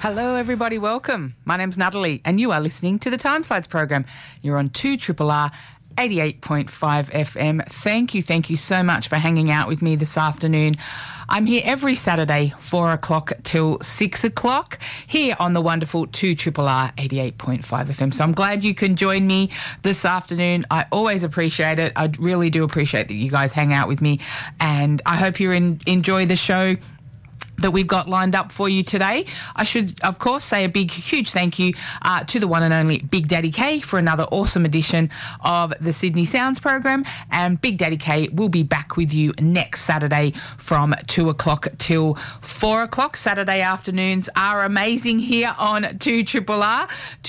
Hello, everybody. Welcome. My name's Natalie, and you are listening to the Time Slides program. You're on 2RRR 88.5 FM. Thank you so much for hanging out with me this afternoon. I'm here every Saturday, 4 o'clock till 6 o'clock, here on the wonderful 2RRR 88.5 FM. So I'm glad you can join me this afternoon. I always appreciate it. I really do appreciate that you guys hang out with me, and I hope you enjoy the show that we've got lined up for you today. I should, of course, say a big, huge thank you to the one and only Big Daddy K for another awesome edition of the Sydney Sounds program. And Big Daddy K will be back with you next Saturday from 2 o'clock till 4 o'clock. Saturday afternoons are amazing here on 2RRR.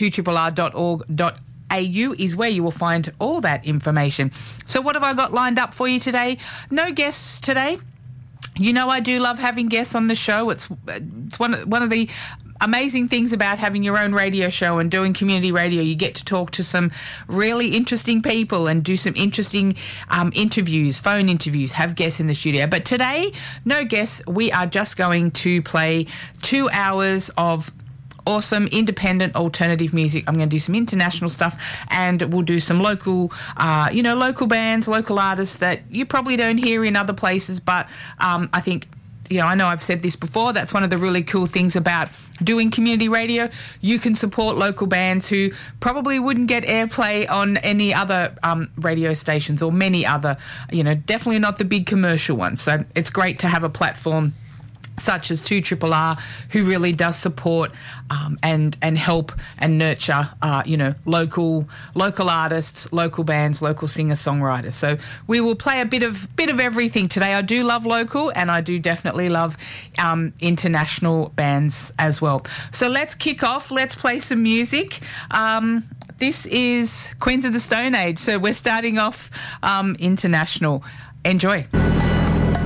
2RRR.org.au is where you will find all that information. So what have I got lined up for you today? No guests today. You know I do love having guests on the show. It's one of the amazing things about having your own radio show and doing community radio. You get to talk to some really interesting people and do some interesting interviews, phone interviews, have guests in the studio. But today, no guests. We are just going to play 2 hours of awesome independent alternative music. I'm going to do some international stuff, and we'll do some local, local bands, local artists that you probably don't hear in other places. But I think, I know I've said this before, that's one of the really cool things about doing community radio. You can support local bands who probably wouldn't get airplay on any other radio stations or many other, definitely not the big commercial ones. So it's great to have a platform such as 2RRR, who really does support and help and nurture, local artists, local bands, local singer-songwriters. So we will play a bit of everything today. I do love local, and I do definitely love international bands as well. So let's kick off. Let's play some music. This is Queens of the Stone Age. So we're starting off international. Enjoy.